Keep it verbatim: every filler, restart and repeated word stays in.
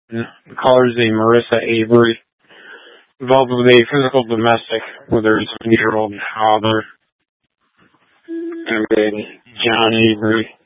The caller's a Marissa Avery, involved with a physical domestic with her seven-year-old father, and John Avery.